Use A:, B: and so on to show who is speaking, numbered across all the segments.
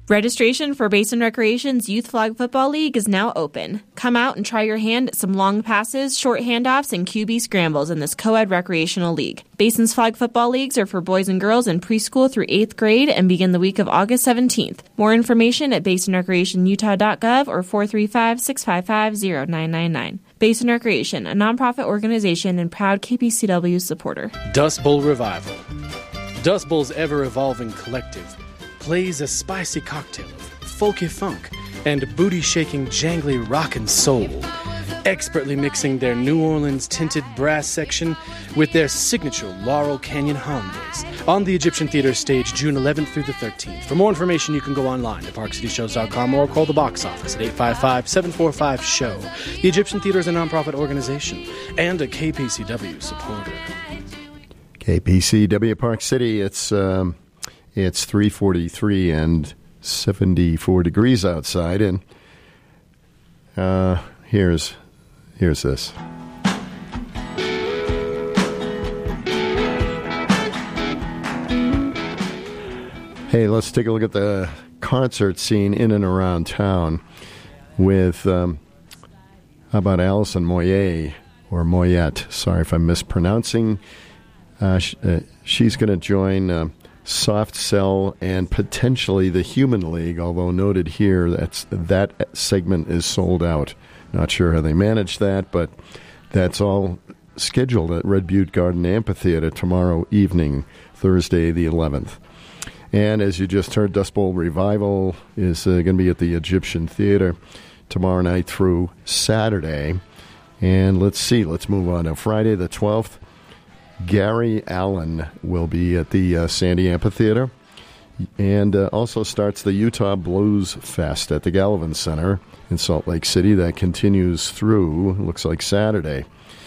A: Registration for Basin Recreation's Youth Flag Football League is now open. Come out and try your hand at some long passes, short handoffs, and QB scrambles in this co-ed recreational league. Basin's Flag Football Leagues are for boys and girls in preschool through 8th grade and begin the week of August 17th. More information at basinrecreationutah.gov or 435-655-0999. Basin Recreation, a nonprofit organization and proud KPCW supporter.
B: Dust Bowl Revival. Dust Bowl's ever-evolving collective plays a spicy cocktail of folky funk and booty-shaking jangly rock and soul, expertly mixing their New Orleans-tinted brass section with their signature Laurel Canyon hondas on the Egyptian Theater stage June 11th through the 13th. For more information, you can go online to parkcityshows.com or call the box office at 855-745-SHOW. The Egyptian Theater is a nonprofit organization and a KPCW supporter.
C: KPCW Park City, it's 3:43 and 74 degrees outside, and here's this. Hey, let's take a look at the concert scene in and around town with, how about Alison Moyet, or Moyet, sorry if I'm mispronouncing. She's going to join Soft Cell and potentially the Human League, although noted here that segment is sold out. Not sure how they managed that, but that's all scheduled at Red Butte Garden Amphitheater tomorrow evening, Thursday the 11th. And as you just heard, Dust Bowl Revival is going to be at the Egyptian Theater tomorrow night through Saturday. And let's move on to Friday the 12th. Gary Allen will be at the Sandy Amphitheater, and also starts the Utah Blues Fest at the Gallivan Center in Salt Lake City. That continues through, looks like, Saturday.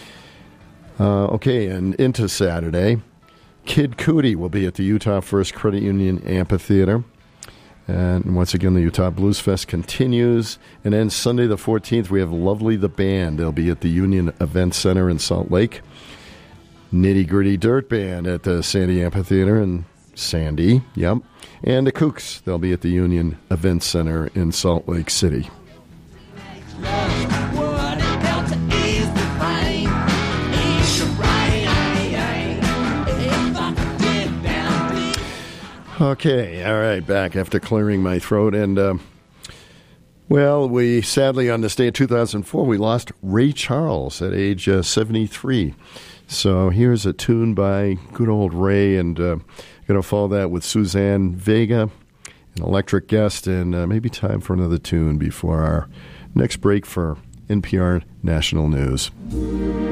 C: And into Saturday, Kid Cudi will be at the Utah First Credit Union Amphitheater. And once again, the Utah Blues Fest continues. And then Sunday the 14th, we have Lovely the Band. They'll be at the Union Event Center in Salt Lake. Nitty Gritty Dirt Band at the Sandy Amphitheater in Sandy, yep. And the Kooks, they'll be at the Union Event Center in Salt Lake City. Okay, all right, back after clearing my throat. And, we sadly, on this day of 2004, we lost Ray Charles at age 73. So here's a tune by good old Ray, and going to follow that with Suzanne Vega, an electric guest, and maybe time for another tune before our next break for NPR National News.